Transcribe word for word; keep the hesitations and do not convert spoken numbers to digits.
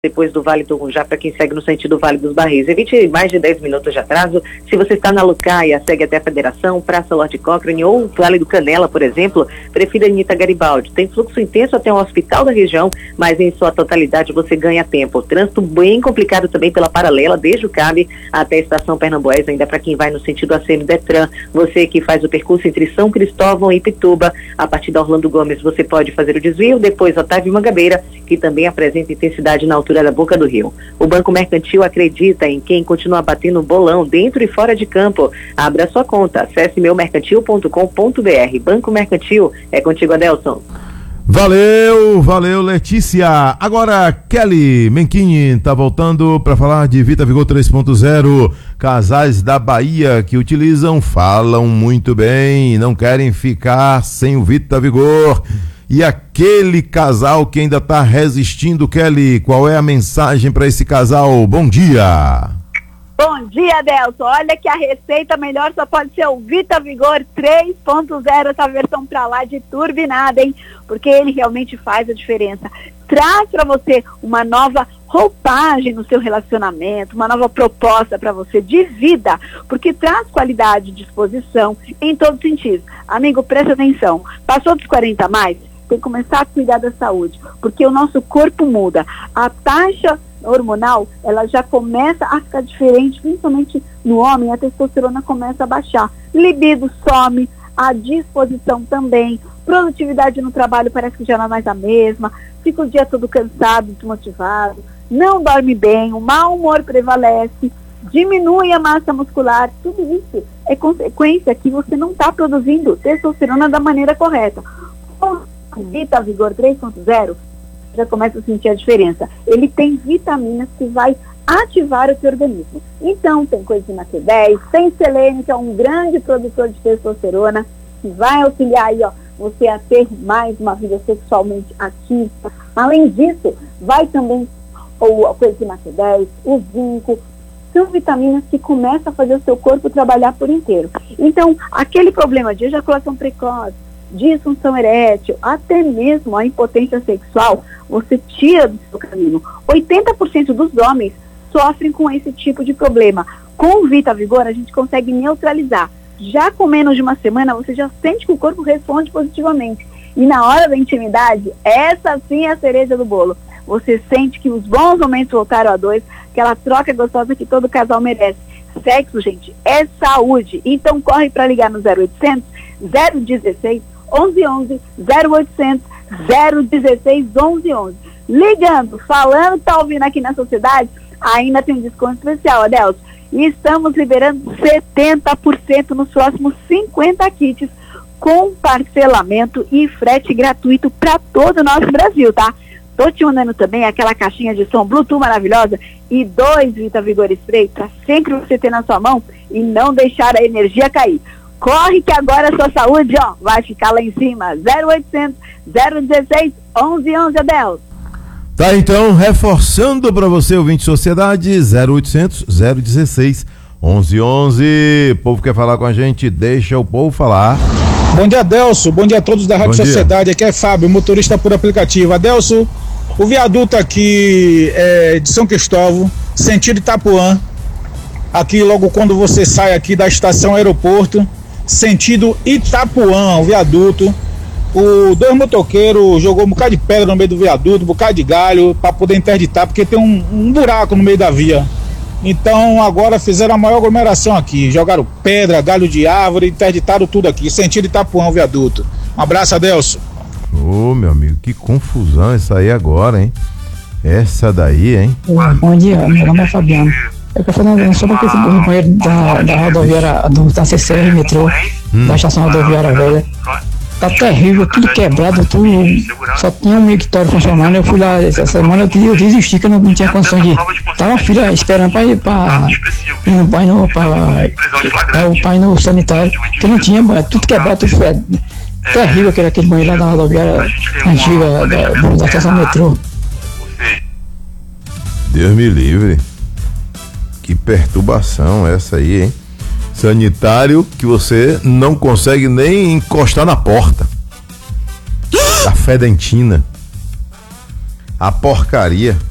depois do Vale do Gunjá, para quem segue no sentido Vale dos Barris. Evite mais de dez minutos de atraso. Se você está na Lucaia, segue até a Federação, Praça Lorde Cochrane ou Vale do Canela, por exemplo, prefira Anitta Garibaldi. Tem fluxo intenso até o hospital da região, mas em sua totalidade você ganha tempo. Trânsito bem complicado também pela paralela, desde o Cabe até a Estação Pernambués, ainda para quem vai no sentido A C M Detran. Você que faz o percurso entre São Cristóvão e Pituba, a partir da Orlando Gomes, você pode fazer o desvio, depois Otávio Mangabeira, que também apresenta intensidade na altura da Boca do Rio. O Banco Mercantil acredita em quem continua batendo bolão dentro e fora de campo. Abra sua conta, acesse meu mercantil ponto com ponto b r. Banco Mercantil, é contigo, Adelson. Valeu, valeu, Letícia. Agora, Kelly Menquini tá voltando para falar de Vita Vigor três ponto zero. Casais da Bahia que utilizam, falam muito bem, não querem ficar sem o Vita Vigor. E aquele casal que ainda está resistindo, Kelly, qual é a mensagem para esse casal? Bom dia! Bom dia, Adelson. Olha que a receita melhor só pode ser o Vita Vigor três ponto zero, essa versão pra lá de turbinada, hein? Porque ele realmente faz a diferença. Traz para você uma nova roupagem no seu relacionamento, uma nova proposta para você de vida, porque traz qualidade de disposição em todos os sentidos. Amigo, presta atenção. Passou dos quarenta a mais? Tem que começar a cuidar da saúde, porque o nosso corpo muda. A taxa hormonal, ela já começa a ficar diferente, principalmente no homem, a testosterona começa a baixar. Libido some, a disposição também, produtividade no trabalho parece que já não é mais a mesma, fica o dia todo cansado, desmotivado, não dorme bem, o mau humor prevalece, diminui a massa muscular, tudo isso é consequência que você não está produzindo testosterona da maneira correta. O Vita Vigor três ponto zero já começa a sentir a diferença. Ele tem vitaminas que vai ativar o seu organismo. Então, tem coenzima Q dez, tem selênio, que é um grande produtor de testosterona, que vai auxiliar aí, ó, você a ter mais uma vida sexualmente ativa. Além disso, vai também o coenzima Q dez, o zinco, são vitaminas que começam a fazer o seu corpo trabalhar por inteiro. Então, aquele problema de ejaculação precoce, disfunção erétil, até mesmo a impotência sexual, você tira do seu caminho. oitenta por cento dos homens sofrem com esse tipo de problema. Com o Vita Vigor, a gente consegue neutralizar. Já com menos de uma semana, você já sente que o corpo responde positivamente. E na hora da intimidade, essa sim é a cereja do bolo. Você sente que os bons momentos voltaram a dois, aquela troca gostosa que todo casal merece. Sexo, gente, é saúde. Então corre para ligar no zero oitocentos, zero um seis, onze onze, zero oitocentos, zero um seis, onze onze. Ligando, falando que tá ouvindo aqui na sociedade, ainda tem um desconto especial, Adelson. E estamos liberando setenta por cento nos próximos cinquenta kits, com parcelamento e frete gratuito para todo o nosso Brasil, tá? Tô te mandando também aquela caixinha de som Bluetooth maravilhosa e dois Vita Vigor Spray para sempre você ter na sua mão e não deixar a energia cair. Corre que agora a sua saúde, ó, vai ficar lá em cima. zero oitocentos, zero um seis, onze onze, Adelson. Tá, então, reforçando para você, ouvinte Sociedade, zero oitocentos, zero um seis, onze onze. O povo quer falar com a gente, deixa o povo falar. Bom dia, Adelson. Bom dia a todos da Rádio Bom Sociedade. dia. Aqui é Fábio, motorista por aplicativo. Adelson, o viaduto aqui é de São Cristóvão, sentido Itapuã, aqui logo quando você sai aqui da estação aeroporto, sentido Itapuã, o viaduto, o dois motoqueiros jogou um bocado de pedra no meio do viaduto, um bocado de galho para poder interditar, porque tem um, um buraco no meio da via. Então agora fizeram a maior aglomeração aqui, jogaram pedra, galho de árvore, interditaram tudo aqui, sentido Itapuã, o viaduto. Um abraço, Adelson. Ô, meu amigo, que confusão essa aí agora, hein? Essa daí, hein? Bom dia, meu nome é Fabiano. Eu tô falando sobre aquele banheiro da, da rodoviária, do, da C C R metrô, hum. da estação rodoviária velha. Tá terrível, tudo quebrado, tudo. Só tinha um mictório funcionando. Eu fui lá essa semana, eu, eu desisti que eu não, não tinha condição de. Tava fila esperando pra ir pra. Ir no banho, pra, pra, pra ir no sanitário, que não tinha banho, tudo quebrado, tudo fed. Terrível aquele, aquele banheiro lá da rodoviária antiga, da, da estação metrô. Deus me livre. Que perturbação essa aí, hein? Sanitário que você não consegue nem encostar na porta. A fedentina. A porcaria.